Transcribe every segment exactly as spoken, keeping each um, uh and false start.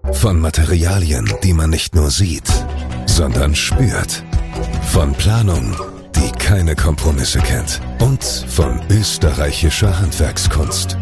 Von Materialien, die man nicht nur sieht, sondern spürt. Von Planung, die keine Kompromisse kennt. Und von österreichischer Handwerkskunst.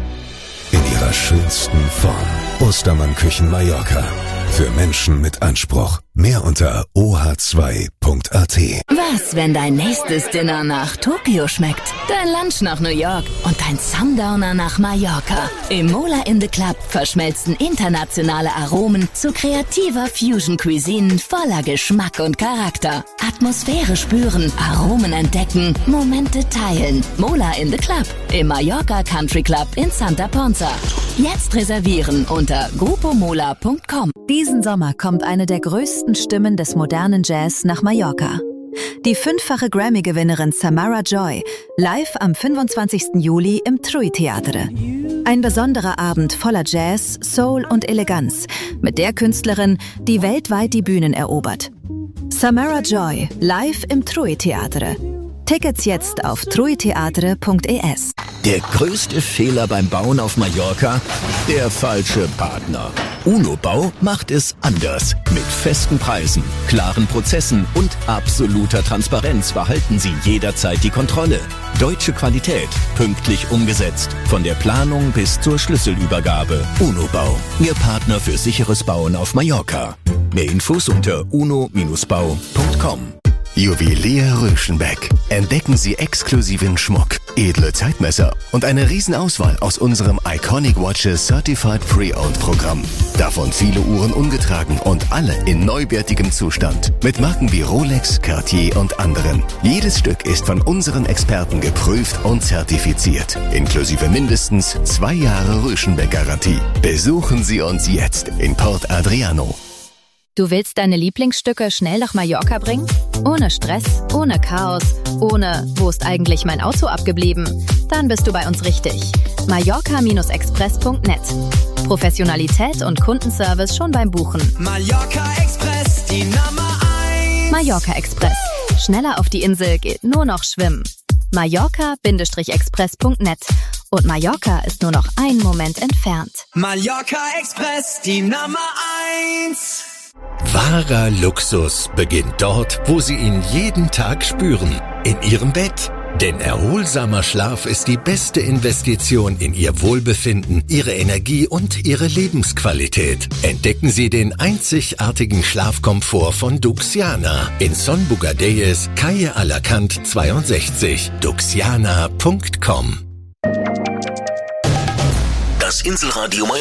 In ihrer schönsten Form. Ostermann Küchen Mallorca. Für Menschen mit Anspruch. Mehr unter o h zwei punkt a t. Was, wenn dein nächstes Dinner nach Tokio schmeckt, dein Lunch nach New York und dein Sundowner nach Mallorca? Im Mola in the Club verschmelzen internationale Aromen zu kreativer Fusion-Cuisine voller Geschmack und Charakter. Atmosphäre spüren, Aromen entdecken, Momente teilen. Mola in the Club im Mallorca Country Club in Santa Ponza. Jetzt reservieren unter grupomola punkt com. Diesen Sommer kommt eine der größten Stimmen des modernen Jazz nach Mallorca. Die fünffache Grammy-Gewinnerin Samara Joy, live am fünfundzwanzigsten Juli im Trui Teatre. Ein besonderer Abend voller Jazz, Soul und Eleganz mit der Künstlerin, die weltweit die Bühnen erobert. Samara Joy, live im Trui Teatre. Tickets jetzt auf truiteatre punkt e s. Der größte Fehler beim Bauen auf Mallorca? Der falsche Partner. UNO-Bau macht es anders. Mit festen Preisen, klaren Prozessen und absoluter Transparenz behalten Sie jederzeit die Kontrolle. Deutsche Qualität, pünktlich umgesetzt. Von der Planung bis zur Schlüsselübergabe. UNO-Bau, Ihr Partner für sicheres Bauen auf Mallorca. Mehr Infos unter uno Bindestrich bau punkt com. Juwelier Röschenbeck. Entdecken Sie exklusiven Schmuck, edle Zeitmesser und eine Riesenauswahl aus unserem Iconic Watches Certified Pre-Owned Programm. Davon viele Uhren ungetragen und alle in neuwertigem Zustand. Mit Marken wie Rolex, Cartier und anderen. Jedes Stück ist von unseren Experten geprüft und zertifiziert. Inklusive mindestens zwei Jahre Röschenbeck-Garantie. Besuchen Sie uns jetzt in Port Adriano. Du willst deine Lieblingsstücke schnell nach Mallorca bringen? Ohne Stress, ohne Chaos, ohne „Wo ist eigentlich mein Auto abgeblieben?" Dann bist du bei uns richtig. Mallorca Express punkt net. Professionalität und Kundenservice schon beim Buchen. Mallorca Express, die Nummer eins. Mallorca Express. Schneller auf die Insel geht nur noch schwimmen. Mallorca Express punkt net. Und Mallorca ist nur noch einen Moment entfernt. Mallorca Express, die Nummer eins. Wahrer Luxus beginnt dort, wo Sie ihn jeden Tag spüren. In Ihrem Bett. Denn erholsamer Schlaf ist die beste Investition in Ihr Wohlbefinden, Ihre Energie und Ihre Lebensqualität. Entdecken Sie den einzigartigen Schlafkomfort von Duxiana in Son Bugadeyes, Calle Alacant zweiundsechzig. duxiana punkt com. Das Inselradio